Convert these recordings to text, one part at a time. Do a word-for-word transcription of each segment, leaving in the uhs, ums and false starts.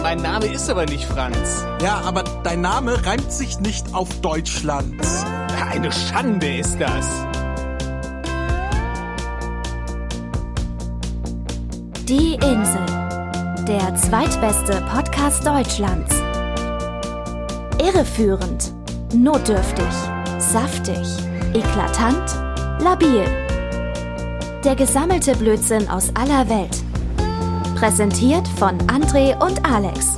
mein Name ist aber nicht Franz. Ja, aber dein Name reimt sich nicht auf Deutschland. Eine Schande ist das. Die Insel, der zweitbeste Podcast Deutschlands. Irreführend, notdürftig, saftig, eklatant, labil. Der gesammelte Blödsinn aus aller Welt. Präsentiert von André und Alex.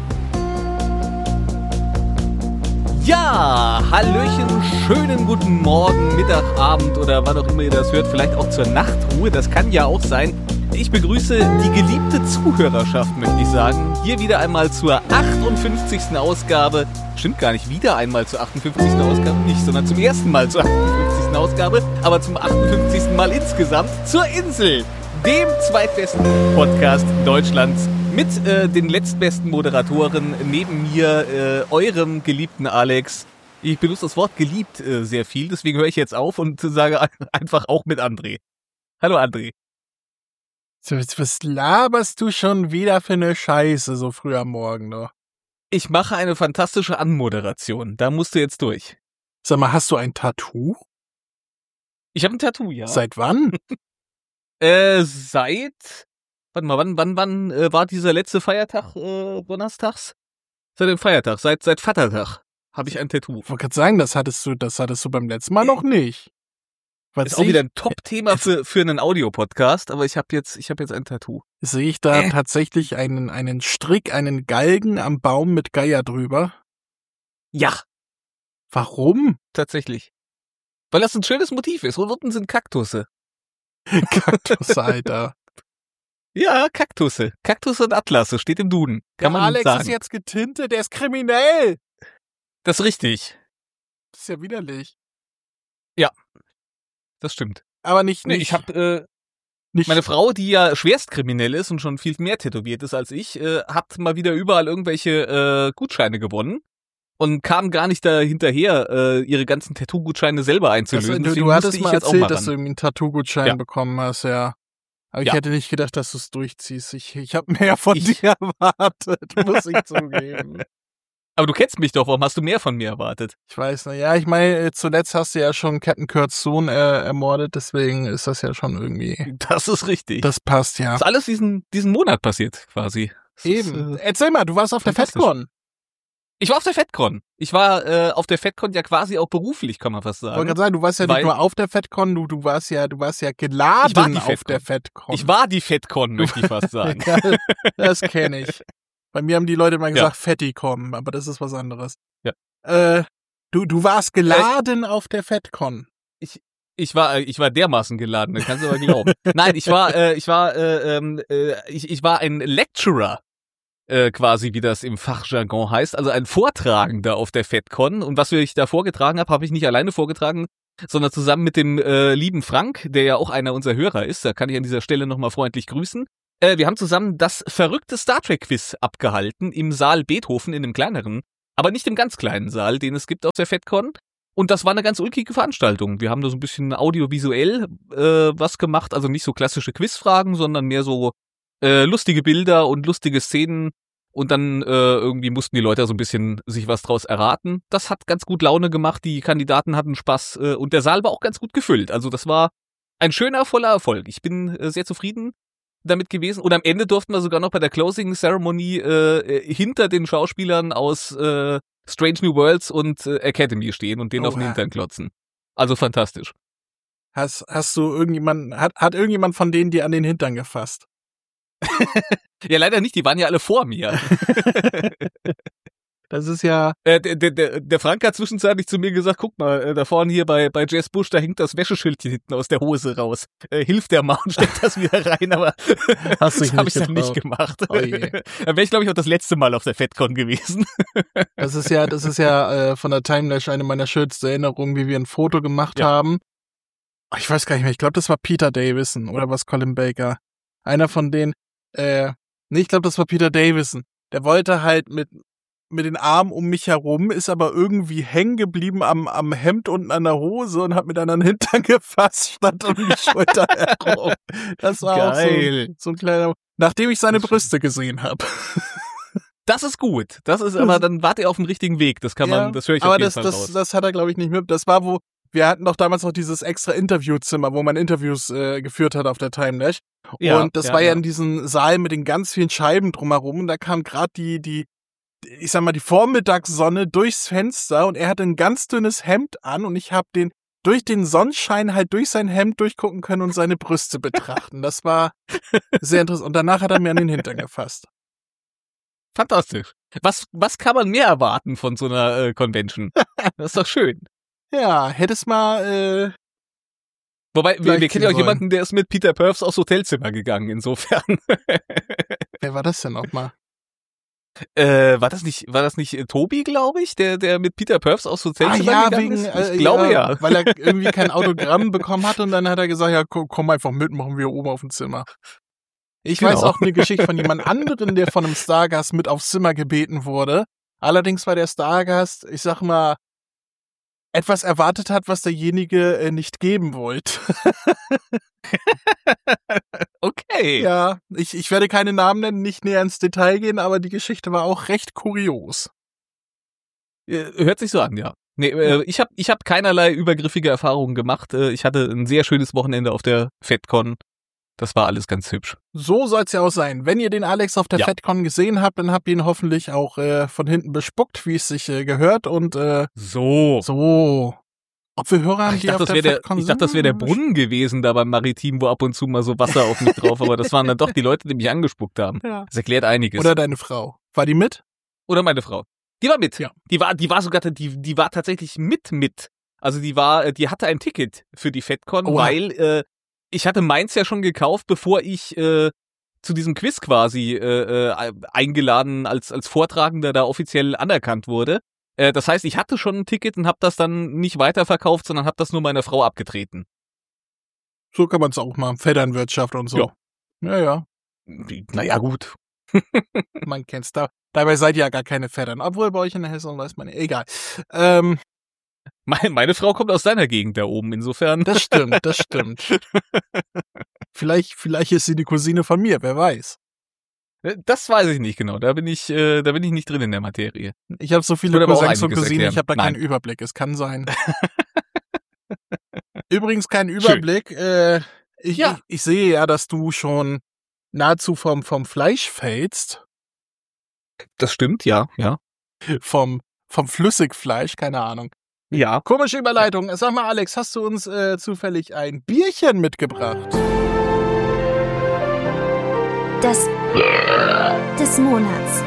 Ja, hallöchen, schönen guten Morgen, Mittag, Abend oder wann auch immer ihr das hört. Vielleicht auch zur Nachtruhe, das kann ja auch sein. Ich begrüße die geliebte Zuhörerschaft, möchte ich sagen. Hier wieder einmal zur achtundfünfzigsten Ausgabe. Stimmt gar nicht, wieder einmal zur achtundfünfzigsten Ausgabe nicht, sondern zum ersten Mal zur achtundfünfzigsten Ausgabe, aber zum achtundfünfzigsten Mal insgesamt zur Insel, dem zweitbesten Podcast Deutschlands mit äh, den letztbesten Moderatoren neben mir, äh, eurem geliebten Alex. Ich benutze das Wort geliebt äh, sehr viel, deswegen höre ich jetzt auf und sage einfach auch mit André. Hallo André. Was laberst du schon wieder für eine Scheiße so früh am Morgen noch? Ich mache eine fantastische Anmoderation, da musst du jetzt durch. Sag mal, hast du ein Tattoo? Ich habe ein Tattoo, ja. Seit wann? äh, seit, warte mal, wann, wann, wann äh, war dieser letzte Feiertag, äh, donnerstags? Seit dem Feiertag, seit, seit Vatertag habe ich ein Tattoo. Ich wollte gerade sagen, das hattest du, das hattest du beim letzten Mal noch nicht. Was ist auch wieder ein Top-Thema für, für einen Audiopodcast, aber ich habe jetzt, ich habe jetzt ein Tattoo. Sehe ich da äh. tatsächlich einen, einen Strick, einen Galgen am Baum mit Geier drüber? Ja. Warum? Tatsächlich. Weil das ein schönes Motiv ist. Und unten sind Kaktusse. Kaktusse, Alter. Ja, Kaktusse. Kaktusse und Atlasse, steht im Duden. Kann der man Alex sagen. ist jetzt getintet, der ist kriminell. Das ist richtig. Das ist ja widerlich. Ja. Das stimmt. Aber nicht, nee, nicht. Ich habe äh, nicht. Meine Frau, die ja schwerstkriminell ist und schon viel mehr tätowiert ist als ich, äh, hat mal wieder überall irgendwelche äh, Gutscheine gewonnen und kam gar nicht da hinterher, äh, ihre ganzen Tattoo-Gutscheine selber einzulösen. Also, du, du hattest mal erzählt, mal dass du irgendwie einen Tattoo-Gutschein ja. bekommen hast, ja. Aber ich ja. hätte nicht gedacht, dass du es durchziehst. Ich, ich habe mehr von ich, dir erwartet, muss ich zugeben. Aber du kennst mich doch, warum hast du mehr von mir erwartet? Ich weiß nicht, ja, ich meine, zuletzt hast du ja schon Captain Kurt's Sohn äh, ermordet, deswegen ist das ja schon irgendwie... Das ist richtig. Das passt, ja. Das ist alles diesen, diesen Monat passiert, quasi. Das Eben. Ist, äh, Erzähl mal, du warst auf der FedCon. Ich war auf der FedCon. Ich war äh, auf der FedCon ja quasi auch beruflich, kann man fast sagen. Ich wollte gerade sagen, du warst ja nicht nur auf der FedCon, du, du warst ja, du warst ja geladen war auf der FedCon. Ich war die FedCon, möchte ich fast sagen. Ja, das kenne ich. Bei mir haben die Leute mal gesagt, ja. Fetticon, aber das ist was anderes. Ja. Äh, du, du warst geladen äh, auf der FedCon. Ich, ich war, ich war dermaßen geladen, das kannst du aber glauben. Nein, ich war, äh, ich war, äh, äh, ich, ich war ein Lecturer, äh, quasi, wie das im Fachjargon heißt, also ein Vortragender auf der FedCon. Und was ich da vorgetragen habe, habe ich nicht alleine vorgetragen, sondern zusammen mit dem äh, lieben Frank, der ja auch einer unserer Hörer ist. Da kann ich an dieser Stelle nochmal freundlich grüßen. Äh, wir haben zusammen das verrückte Star Trek Quiz abgehalten im Saal Beethoven, in dem kleineren, aber nicht im ganz kleinen Saal, den es gibt auf der FedCon. Und das war eine ganz ulkige Veranstaltung. Wir haben da so ein bisschen audiovisuell äh, was gemacht, also nicht so klassische Quizfragen, sondern mehr so äh, lustige Bilder und lustige Szenen. Und dann äh, irgendwie mussten die Leute so ein bisschen sich was draus erraten. Das hat ganz gut Laune gemacht, die Kandidaten hatten Spaß äh, und der Saal war auch ganz gut gefüllt. Also das war ein schöner, voller Erfolg. Ich bin äh, sehr zufrieden damit gewesen. Und am Ende durften wir sogar noch bei der Closing Ceremony äh, hinter den Schauspielern aus äh, Strange New Worlds und äh, Academy stehen und denen oh, auf den ja. Hintern klotzen. Also fantastisch. Hast, hast du irgendjemand, hat, hat irgendjemand von denen dir an den Hintern gefasst? Ja, leider nicht, die waren ja alle vor mir. Das ist ja... Äh, der, der, der Frank hat zwischenzeitlich zu mir gesagt, guck mal, äh, da vorne hier bei, bei Jess Bush, da hängt das Wäscheschildchen hinten aus der Hose raus. Äh, hilft der mal und steckt das wieder rein, aber Hast das habe ich dann nicht gemacht. Oh je. Da wäre ich, glaube ich, auch das letzte Mal auf der FedCon gewesen. Das ist ja, das ist ja äh, von der Timelash eine meiner schönsten Erinnerungen, wie wir ein Foto gemacht ja. haben. Ich weiß gar nicht mehr, ich glaube, das war Peter Davison oder was Colin Baker. Einer von denen, äh, nee, ich glaube, das war Peter Davison. Der wollte halt mit mit den Armen um mich herum, ist aber irgendwie hängen geblieben am, am Hemd unten an der Hose und hat mit anderen Hintern gefasst, stand um die Schulter herum. Das war Geil. auch so, so ein kleiner, nachdem ich seine Brüste gesehen habe. Das ist gut. Das ist aber, dann wart ihr auf dem richtigen Weg. Das kann man, Ja, das höre ich aber auf jeden das, Fall das, raus. das hat er, glaube ich, nicht mit. Das war, wo, wir hatten doch damals noch dieses extra Interviewzimmer, wo man Interviews äh, geführt hat auf der Timelash. Ja, und das ja, war ja ja. in diesem Saal mit den ganz vielen Scheiben drumherum. Und da kam gerade die, die, ich sag mal, die Vormittagssonne durchs Fenster und er hatte ein ganz dünnes Hemd an und ich habe den durch den Sonnenschein halt durch sein Hemd durchgucken können und seine Brüste betrachten. Das war sehr interessant. Und danach hat er mir an den Hintern gefasst. Fantastisch. Was, was kann man mehr erwarten von so einer äh, Convention? Das ist doch schön. Ja, hättest mal, äh, Wobei, wir, Gleich wir kennen ja auch ziehen jemanden, der ist mit Peter Purves aufs Hotelzimmer gegangen, insofern. wer war das denn nochmal? äh, war das nicht, war das nicht äh, Tobi, glaube ich, der, der mit Peter Purves aufs Ah Hotelzimmer ja, gegangen wegen, ist? äh, Ich glaube ja, ja. weil er irgendwie kein Autogramm bekommen hat und dann hat er gesagt, ja, komm, komm einfach mit, machen wir oben auf dem Zimmer. Ich Genau. weiß auch eine Geschichte von jemand anderen, der von einem Stargast mit aufs Zimmer gebeten wurde. Allerdings war der Stargast, ich sag mal, etwas erwartet hat, was derjenige äh, nicht geben wollte. Okay. Ja, ich, ich werde keine Namen nennen, nicht näher ins Detail gehen, aber die Geschichte war auch recht kurios. Äh, Hört sich so an, ja. Nee, äh, ich habe ich hab keinerlei übergriffige Erfahrungen gemacht. Äh, ich hatte ein sehr schönes Wochenende auf der FedCon. Das war alles ganz hübsch. So soll's ja auch sein. Wenn ihr den Alex auf der Ja. FedCon gesehen habt, dann habt ihr ihn hoffentlich auch äh, von hinten bespuckt, wie es sich äh, gehört. Und äh, So. so. Ob wir Hörer haben, Ich die dachte, auf das der wäre der, FedCon ich dachte, das wäre der sind? Brunnen gewesen da beim Maritim, wo ab und zu mal so Wasser auf mich drauf, aber das waren dann doch die Leute, die mich angespuckt haben. Ja. Das erklärt einiges. Oder deine Frau. War die mit? Oder meine Frau. Die war mit. Ja. Die war, die war sogar, die, die war tatsächlich mit mit. Also die war, die hatte ein Ticket für die FedCon, Oha. weil äh, ich hatte meins ja schon gekauft, bevor ich äh, zu diesem Quiz quasi äh, äh, eingeladen als als Vortragender da offiziell anerkannt wurde. Äh, das heißt, ich hatte schon ein Ticket und habe das dann nicht weiterverkauft, sondern habe das nur meiner Frau abgetreten. So kann man es auch machen. Vetternwirtschaft und so. Ja. Ja, ja. Naja, gut. Man kennt's da. Dabei seid ihr ja gar keine Vettern. Obwohl bei euch in der Hessen weiß man, egal. Ähm, Meine, meine Frau kommt aus deiner Gegend da oben, insofern. das stimmt, das stimmt. Vielleicht, vielleicht ist sie die Cousine von mir, wer weiß. Das weiß ich nicht genau. Da bin ich, äh, da bin ich nicht drin in der Materie. Ich habe so viele Würde aber auch Cousins und einiges Cousinen, ich erklären. habe da keinen Nein. Überblick. Es kann sein. Übrigens kein Überblick. Äh, ich, Ja. ich, ich sehe ja, dass du schon nahezu vom, vom Fleisch fällst. Das stimmt, ja, ja. Vom, vom Flüssigfleisch, keine Ahnung. Ja. Komische Überleitung. Sag mal, Alex, hast du uns äh, zufällig ein Bierchen mitgebracht? Das des Monats.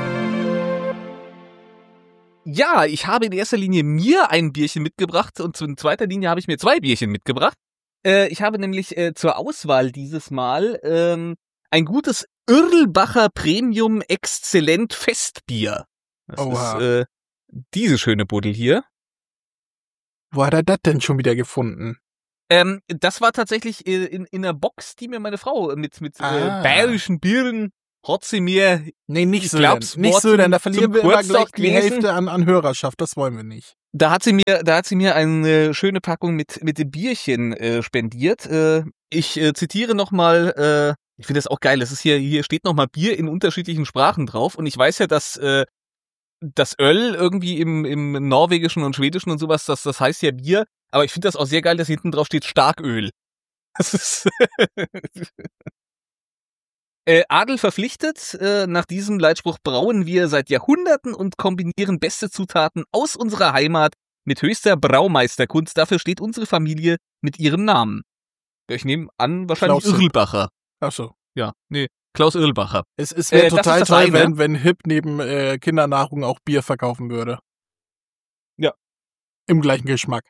Ja, ich habe in erster Linie mir ein Bierchen mitgebracht und in zweiter Linie habe ich mir zwei Bierchen mitgebracht. Äh, ich habe nämlich äh, zur Auswahl dieses Mal ähm, ein gutes Irlbacher Premium Exzellent Festbier. Das Oha. ist äh, diese schöne Buddel hier. Wo hat er das denn schon wieder gefunden? Ähm, das war tatsächlich äh, in, in einer Box, die mir meine Frau mit, mit Ah. äh, bayerischen Bieren hat sie mir. Nee, nicht Ich so glaub's, denn. Nicht Wort so denn. Da zum- verlieren zum wir immer Geburtstag gleich die gewesen. Hälfte an, an Hörerschaft. Das wollen wir nicht. Da hat sie mir, da hat sie mir eine schöne Packung mit mit dem Bierchen äh, spendiert. Äh, ich äh, zitiere nochmal, äh, ich finde das auch geil. Das ist hier, hier steht nochmal Bier in unterschiedlichen Sprachen drauf. Und ich weiß ja, dass äh, das Öl irgendwie im im Norwegischen und Schwedischen und sowas, das das heißt ja Bier. Aber ich finde das auch sehr geil, dass hinten drauf steht Starköl. Das ist Äh, Adel verpflichtet, äh, nach diesem Leitspruch brauen wir seit Jahrhunderten und kombinieren beste Zutaten aus unserer Heimat mit höchster Braumeisterkunst. Dafür steht unsere Familie mit ihrem Namen. Ich nehme an, wahrscheinlich Klaus. Irlbacher. Ach so. Ja, nee, Klaus Irlbacher. Es, es wäre Äh, das total ist das toll, eine. wenn, wenn Hip neben äh, Kindernahrung auch Bier verkaufen würde. Ja. Im gleichen Geschmack.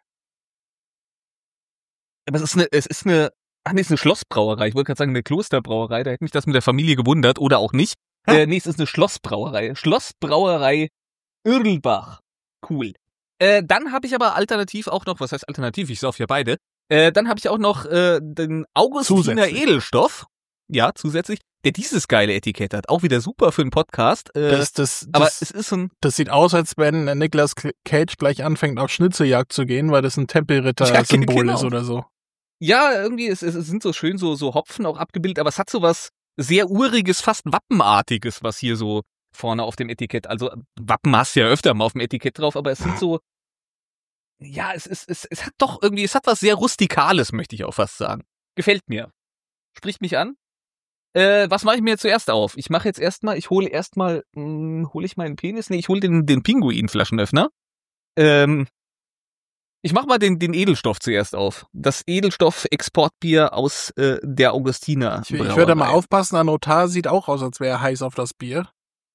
Aber es ist eine, es ist eine, ach nee, es ist eine Schlossbrauerei. Ich wollte gerade sagen, eine Klosterbrauerei. Da hätte mich das mit der Familie gewundert oder auch nicht. Äh, nee, es ist eine Schlossbrauerei. Schlossbrauerei Irlbach. Cool. Äh, dann habe ich aber alternativ auch noch, was heißt alternativ? Ich sauf ja beide. Äh, dann habe ich auch noch äh, den Augustiner Zusätzlich. Edelstoff. Ja, zusätzlich. Der dieses geile Etikett hat. Auch wieder super für einen Podcast. Äh, Das, das, aber das, es ist ein, das sieht aus, als wenn äh, Nicolas Cage gleich anfängt, auf Schnitzeljagd zu gehen, weil das ein Tempelritter-Symbol Ja, genau. ist oder so. ja, irgendwie, es, es sind so schön so, so Hopfen auch abgebildet, aber es hat so was sehr Uriges, fast Wappenartiges, was hier so vorne auf dem Etikett. Also Wappen hast du ja öfter mal auf dem Etikett drauf, aber es sind so, ja, es ist, es, es hat doch irgendwie, es hat was sehr Rustikales, möchte ich auch fast sagen. Gefällt mir. Spricht mich an. Äh, was mache ich mir jetzt zuerst auf? Ich mache jetzt erstmal, ich hole erstmal, hole ich meinen Penis? Nee, ich hole den, den Pinguin-Flaschenöffner. Ähm, ich mache mal den, den Edelstoff zuerst auf. Das Edelstoff-Exportbier aus äh, der Augustiner. Ich, ich würde mal aufpassen, der Notar sieht auch aus, als wäre er heiß auf das Bier.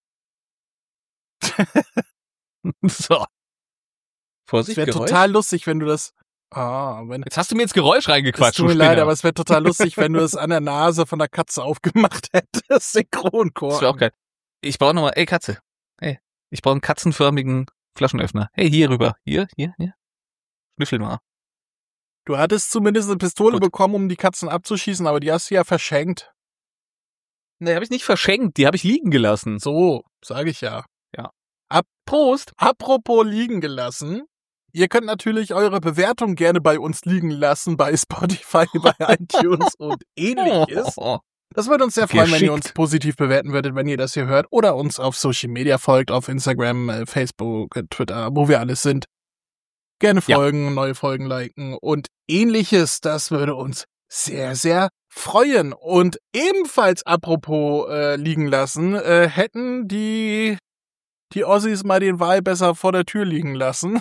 So. Vorsicht, Es wäre total lustig, wenn du das... Ah, wenn, jetzt hast du mir ins Geräusch reingequatscht. Es tut mir leid, aber es wäre total lustig, wenn du es an der Nase von der Katze aufgemacht hättest. Synchronchor. Das wäre auch geil. Ich brauche nochmal, ey Katze, hey, ich brauche einen katzenförmigen Flaschenöffner. Hey, hier rüber. Hier, hier, hier. Schnüffel mal. Du hattest zumindest eine Pistole Gut. bekommen, um die Katzen abzuschießen, aber die hast du ja verschenkt. Ne, habe ich nicht verschenkt, die habe ich liegen gelassen. So, sage ich ja. Ja. Ab, Prost. apropos liegen gelassen. Ihr könnt natürlich eure Bewertung gerne bei uns liegen lassen, bei Spotify, bei iTunes und ähnliches. Das würde uns sehr freuen, wenn ihr uns positiv bewerten würdet, wenn ihr das hier hört. Oder uns auf Social Media folgt, auf Instagram, Facebook, Twitter, wo wir alles sind. Gerne folgen, ja. Neue Folgen liken und ähnliches. Das würde uns sehr, sehr freuen. Und ebenfalls apropos äh, liegen lassen, äh, hätten die, die Ossis mal den Wal besser vor der Tür liegen lassen.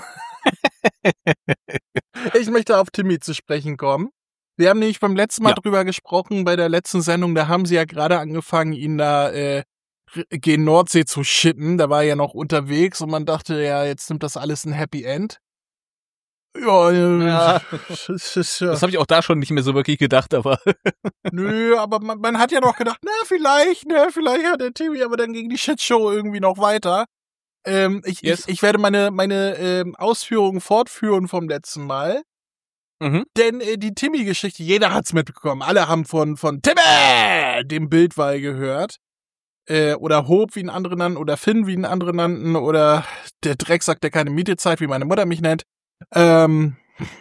Ich möchte auf Timmy zu sprechen kommen. Wir haben nämlich beim letzten Mal ja. drüber gesprochen, bei der letzten Sendung, da haben sie ja gerade angefangen, ihn da äh, gen Nordsee zu shitten. Da war er ja noch unterwegs und man dachte, ja, jetzt nimmt das alles ein Happy End. Ja, ja. Das habe ich auch da schon nicht mehr so wirklich gedacht, aber... Nö, aber man, man hat ja noch gedacht, na, vielleicht, ne, vielleicht hat der Timmy aber dann gegen die Shitshow irgendwie noch weiter. Ähm, ich, yes. ich, ich werde meine, meine ähm, Ausführungen fortführen vom letzten Mal. Mhm. Denn äh, die Timmy-Geschichte, jeder hat's mitbekommen. Alle haben von, von Timmy, dem Bildwall gehört. Äh, oder Hope, wie ihn andere nannten, oder Finn, wie ihn andere nannten, oder der Drecksack, der keine Miete zahlt, wie meine Mutter mich nennt. Ähm,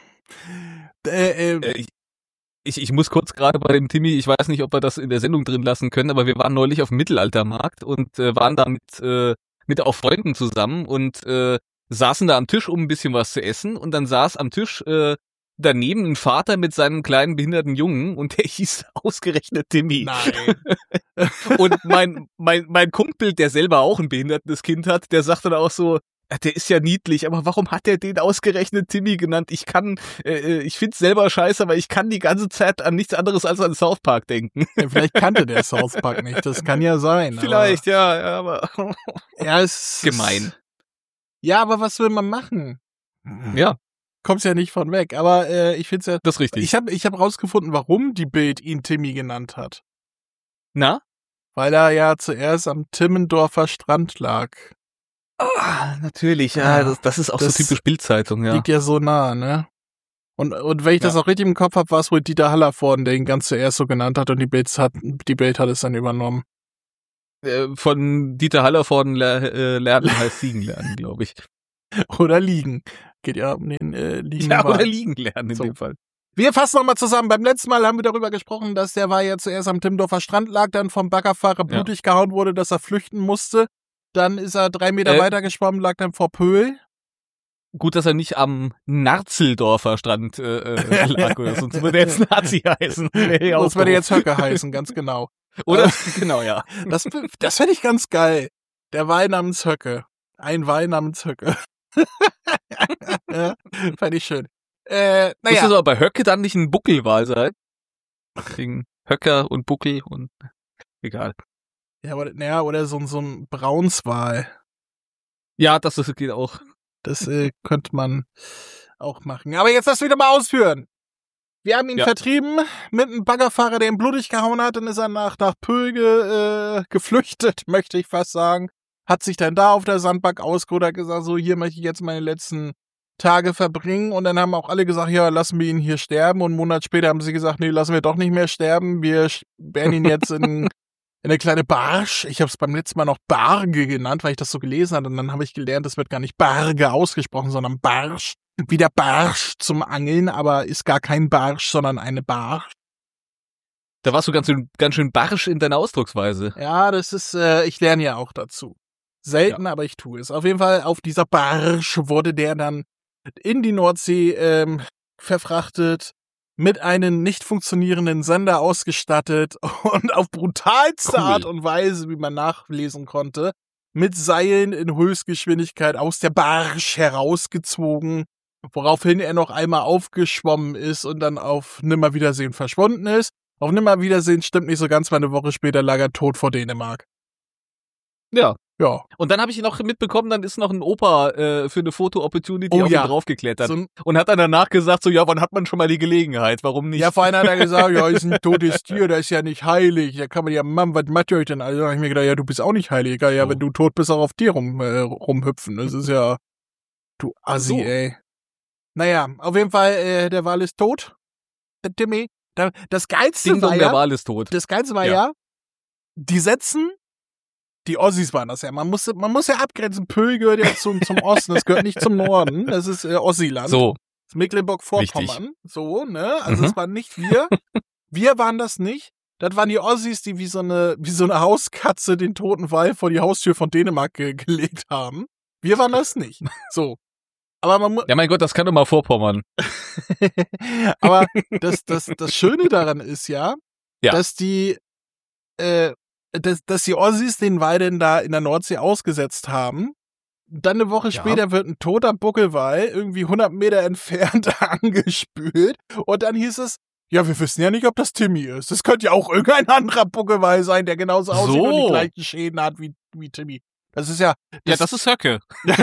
äh, äh, ich, ich, ich muss kurz gerade bei dem Timmy, ich weiß nicht, ob wir das in der Sendung drin lassen können, aber wir waren neulich auf dem Mittelaltermarkt und äh, waren da mit, äh, mit auch Freunden zusammen und äh, saßen da am Tisch, um ein bisschen was zu essen, und dann saß am Tisch äh, daneben ein Vater mit seinem kleinen behinderten Jungen und der hieß ausgerechnet Timmy. Nein. Und mein, mein, mein Kumpel, der selber auch ein behindertes Kind hat, der sagte dann auch so, der ist ja niedlich, aber warum hat er den ausgerechnet Timmy genannt? Ich kann, äh, ich find's selber scheiße, aber ich kann die ganze Zeit an nichts anderes als an South Park denken. Ja, vielleicht kannte der South Park nicht, das kann ja sein. Vielleicht, aber, ja, ja, aber ja, es gemein. Ja, aber was will man machen? Ja. Kommt's ja nicht von weg, aber äh, ich find's ja... Das ist richtig. Ich habe ich hab rausgefunden, warum die Bild ihn Timmy genannt hat. Na? Weil er ja zuerst am Timmendorfer Strand lag. Ah, natürlich, ja, das, das ist auch das so typisch Bildzeitung, ja. Liegt ja so nah, ne? Und, und wenn ich ja. das auch richtig im Kopf habe, war es wohl Dieter Hallervorden, der ihn ganz zuerst so genannt hat und die Bild hat, die Bild hat es dann übernommen. Äh, von Dieter Hallervorden ler- äh, lernen heißt liegen lernen, glaube ich. Oder liegen. Geht ja um den äh, liegen. Ja, oder liegen lernen in so. dem Fall. Wir fassen nochmal zusammen. Beim letzten Mal haben wir darüber gesprochen, dass der war ja zuerst am Timmendorfer Strand lag, dann vom Baggerfahrer blutig ja. gehauen wurde, dass er flüchten musste. Dann ist er drei Meter äh, weiter geschwommen, lag dann vor Pöhl. Gut, dass er nicht am Narzeldorfer Strand äh, lag oder sonst würde er jetzt Nazi heißen. Nee, sonst würde er jetzt Höcke heißen, ganz genau. Oder? Genau, ja. Das, das fände ich ganz geil. Der Wal namens Höcke. Ein Wal namens Höcke. Ja, fand ich schön. Äh, naja. Muss das aber bei Höcke dann nicht ein Buckelwal sein? Wegen Höcker und Buckel und egal. Ja, oder, naja, oder so, so ein Braunswal. Ja, das, das geht auch. Das äh, könnte man auch machen. Aber jetzt lass wieder mal ausführen. Wir haben ihn ja. vertrieben mit einem Baggerfahrer, der ihn blutig gehauen hat. Dann ist er nach, nach Pöhl ge, äh, geflüchtet, möchte ich fast sagen. Hat sich dann da auf der Sandbank ausgeruht, hat gesagt, so, hier möchte ich jetzt meine letzten Tage verbringen. Und dann haben auch alle gesagt, ja, lassen wir ihn hier sterben. Und einen Monat später haben sie gesagt, nee, lassen wir doch nicht mehr sterben. Wir sperren ihn jetzt in... eine kleine Barsch. Ich habe es beim letzten Mal noch Barge genannt, weil ich das so gelesen habe. Und dann habe ich gelernt, das wird gar nicht Barge ausgesprochen, sondern Barsch. Wie der Barsch zum Angeln, aber ist gar kein Barsch, sondern eine Barsch. Da warst du ganz schön, ganz schön barsch in deiner Ausdrucksweise. Ja, das ist, äh, ich lerne ja auch dazu. Selten, ja. aber ich tue es. Auf jeden Fall, auf dieser Barge wurde der dann in die Nordsee ähm, verfrachtet, mit einem nicht funktionierenden Sender ausgestattet und auf brutalste cool. Art und Weise, wie man nachlesen konnte, mit Seilen in Höchstgeschwindigkeit aus der Barge herausgezogen, woraufhin er noch einmal aufgeschwommen ist und dann auf Nimmerwiedersehen verschwunden ist. Auf Nimmerwiedersehen stimmt nicht so ganz, weil eine Woche später lag er tot vor Dänemark. Ja. Ja. Und dann habe ich noch mitbekommen, dann ist noch ein Opa äh, für eine Foto-Opportunity oh, auf ja. ihn draufgeklettert. So und hat dann danach gesagt, so, ja, wann hat man schon mal die Gelegenheit? Warum nicht? Ja, vorhin hat er gesagt, ja, ist ein totes Tier, das ist ja nicht heilig. Da kann man ja, Mann, was macht ihr euch denn? Also da habe ich mir gedacht, ja, du bist auch nicht heilig. Ja, oh. wenn du tot bist, auch auf dir rum, äh, rumhüpfen. Das ist ja, du Assi, so. ey. Naja, auf jeden Fall, äh, der Wal ist tot. Der Timmy. Das Geilste Ding war dong, ja, der Wal ist tot. Das Geilste war ja, ja die setzen, die Ossis waren das ja. Man muss, man muss ja abgrenzen. Pöhl gehört ja zum, zum Osten, das gehört nicht zum Norden. Das ist äh, Ossiland. So. Das Mecklenburg-Vorpommern. So, ne? Also, es mhm. waren nicht wir. Wir waren das nicht. Das waren die Ossis, die wie so eine, wie so eine Hauskatze den toten Wal vor die Haustür von Dänemark ge- gelegt haben. Wir waren das nicht. So. Aber man muss. Ja, mein Gott, das kann doch mal Vorpommern. Aber das, das, das Schöne daran ist ja, ja. dass die, äh, dass, dass die Ossis den Wal denn da in der Nordsee ausgesetzt haben. Dann eine Woche ja. später wird ein toter Buckelwal irgendwie hundert Meter entfernt angespült. Und dann hieß es, ja, wir wissen ja nicht, ob das Timmy ist. Das könnte ja auch irgendein anderer Buckelwal sein, der genauso aussieht so. und die gleichen Schäden hat wie, wie Timmy. Das ist ja... Das ja, das ist Höcke.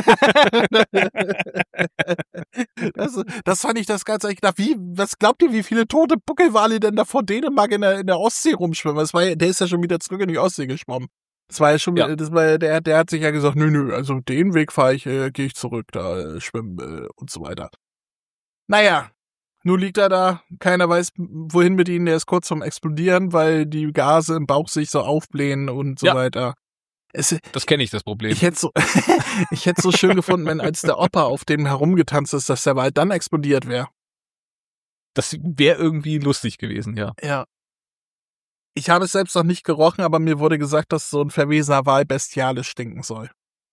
das, das fand ich das Ganze. Ich dachte, wie, was glaubt ihr, wie viele tote Buckelwale denn da vor Dänemark in der, in der Ostsee rumschwimmen? Das war ja, der ist ja schon wieder zurück in die Ostsee geschwommen. Das war ja schon, ja. das war, der, der hat sich ja gesagt, nö, nö, also den Weg fahre ich, äh, gehe ich zurück, da äh, schwimmen äh, und so weiter. Naja, nun liegt er da, keiner weiß, wohin mit ihm, der ist kurz vorm Explodieren, weil die Gase im Bauch sich so aufblähen und so ja. weiter. Es, das kenne ich, das Problem. Ich hätte so, ich hätte so schön gefunden, wenn als der Opa auf dem herumgetanzt ist, dass der Wald dann explodiert wäre. Das wäre irgendwie lustig gewesen, ja. Ja. Ich habe es selbst noch nicht gerochen, aber mir wurde gesagt, dass so ein verwesener Wal bestialisch stinken soll.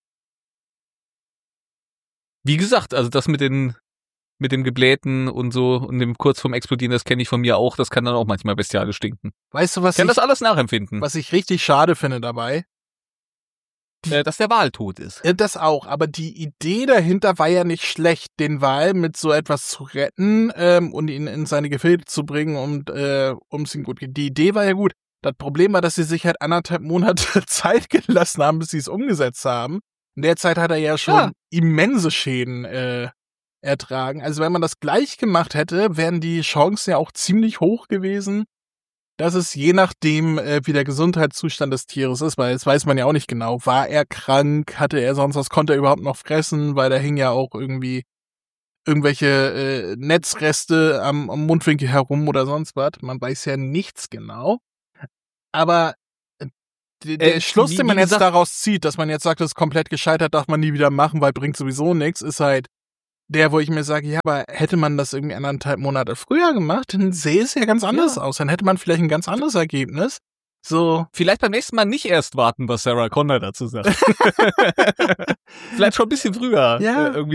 Wie gesagt, also das mit den mit dem Geblähten und so und dem kurz vorm Explodieren, das kenne ich von mir auch. Das kann dann auch manchmal bestialisch stinken. Weißt du, was ich kann ich, das alles nachempfinden. Was ich richtig schade finde dabei? Äh, dass der Wal tot ist. Das auch, aber die Idee dahinter war ja nicht schlecht, den Wal mit so etwas zu retten ähm, und ihn in seine Gefilde zu bringen und äh, um es ihm gut geht. Die Idee war ja gut. Das Problem war, dass sie sich halt anderthalb Monate Zeit gelassen haben, bis sie es umgesetzt haben. In der Zeit hat er ja schon ja. immense Schäden äh, ertragen. Also wenn man das gleich gemacht hätte, wären die Chancen ja auch ziemlich hoch gewesen, dass es je nachdem, äh, wie der Gesundheitszustand des Tieres ist, weil das weiß man ja auch nicht genau. War er krank? Hatte er sonst was? Konnte er überhaupt noch fressen? Weil da hing ja auch irgendwie irgendwelche äh, Netzreste am, am Mundwinkel herum oder sonst was. Man weiß ja nichts genau. Aber äh, der, der äh, Schluss, wie, den man jetzt gesagt, daraus zieht, dass man jetzt sagt, das ist komplett gescheitert, darf man nie wieder machen, weil bringt sowieso nichts, ist halt der, wo ich mir sage, ja, aber hätte man das irgendwie anderthalb Monate früher gemacht, dann sähe es ja ganz anders ja. aus. Dann hätte man vielleicht ein ganz anderes Ergebnis. So. Vielleicht beim nächsten Mal nicht erst warten, was Sarah Connor dazu sagt. Vielleicht schon ein bisschen früher. Ja. Äh, irgendwie